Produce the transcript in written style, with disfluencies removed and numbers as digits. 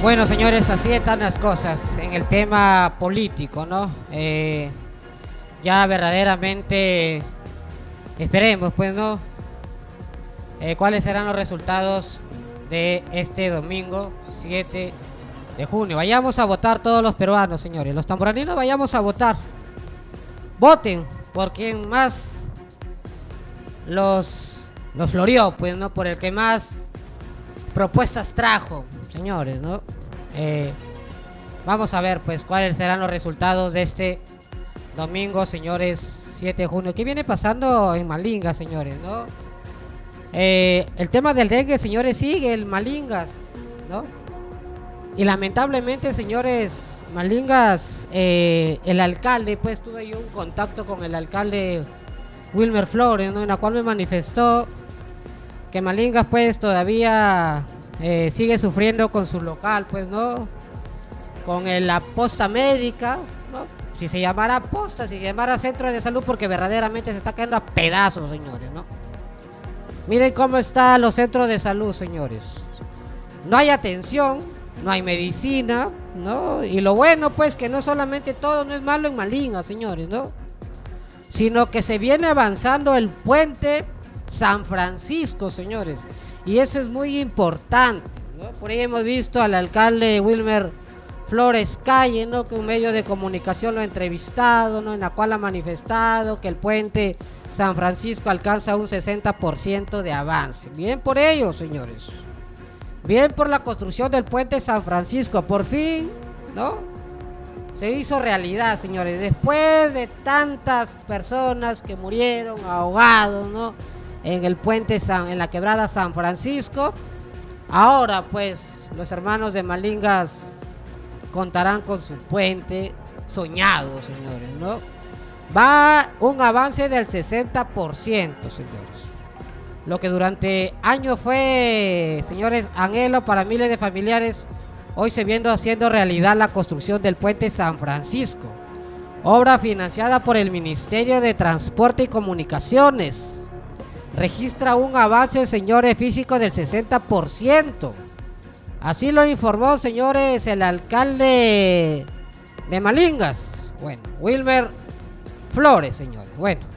Bueno, señores, así están las cosas en el tema político, ¿no? Ya verdaderamente esperemos, pues, ¿no? ¿Cuáles serán los resultados de este domingo 7 de junio? Vayamos a votar todos los peruanos, señores. Los tamboraninos, vayamos a votar. Voten por quien más los floreó, pues, ¿no? Por el que más propuestas trajo, señores, ¿no? Vamos a ver, pues, cuáles serán los resultados de este domingo, señores, 7 de junio. ¿Qué viene pasando en Malingas, señores, no? El tema del dengue, señores, sigue el Malingas, ¿no? Y lamentablemente, señores, Malingas, el alcalde, pues, tuve yo un contacto con el alcalde Wilmer Flores, ¿no? En la cual me manifestó que Malingas, pues, todavía sigue sufriendo con su local, pues, ¿no? Con la posta médica, ¿no? Si se llamara posta, si se llamara centro de salud, porque verdaderamente se está cayendo a pedazos, señores, ¿no? Miren cómo están los centros de salud, señores. No hay atención, no hay medicina, ¿no? Y lo bueno, pues, que no solamente todo no es malo en Malingas, señores, ¿no? Sino que se viene avanzando el puente San Francisco, señores. Y eso es muy importante, ¿no? Por ahí hemos visto al alcalde Wilmer Flores Calle, ¿no? Que un medio de comunicación lo ha entrevistado, ¿no? En la cual ha manifestado que el puente San Francisco alcanza un 60% de avance. Bien por ello, señores. Bien por la construcción del puente San Francisco. Por fin, ¿no? Se hizo realidad, señores. Después de tantas personas que murieron ahogados, ¿no? En el puente en la quebrada San Francisco. Ahora, pues, los hermanos de Malingas contarán con su puente soñado, señores, ¿no? Va un avance del 60%, señores. Lo que durante años fue, señores, anhelo para miles de familiares, hoy se viene haciendo realidad la construcción del puente San Francisco, obra financiada por el Ministerio de Transporte y Comunicaciones. Registra un avance, señores, físico del 60%. Así lo informó, señores, el alcalde de Malingas. Bueno, Wilmer Flores, señores. Bueno.